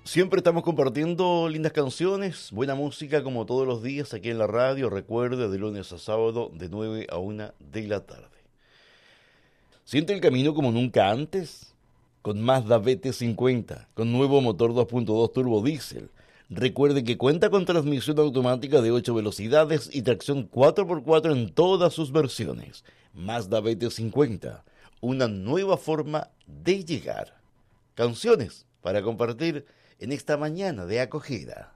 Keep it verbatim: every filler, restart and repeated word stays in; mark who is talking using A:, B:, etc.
A: Siempre estamos compartiendo lindas canciones, buena música como todos los días aquí en la radio. Recuerde, de lunes a sábado de nueve a una de la tarde. Siente el camino como nunca antes con Mazda B T cincuenta, con nuevo motor dos punto dos turbo diésel. Recuerde que cuenta con transmisión automática de ocho velocidades y tracción cuatro por cuatro en todas sus versiones. Mazda B T cincuenta, una nueva forma de llegar. Canciones para compartir en esta mañana de acogida.